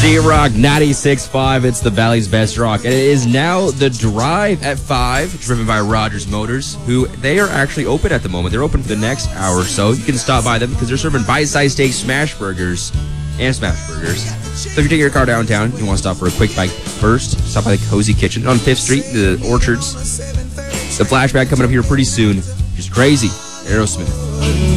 Z-Rock 96.5. It's the Valley's best rock. And it is now the drive at 5, driven by Rogers Motors, who they are actually open at the moment. They're open for the next hour or so. You can stop by them because they're serving bite-sized steak smash burgers and smash burgers. So if you're taking your car downtown, you want to stop for a quick bite first, stop by the Cozy Kitchen on 5th Street, the Orchards. The flashback coming up here pretty soon. Just crazy. Aerosmith.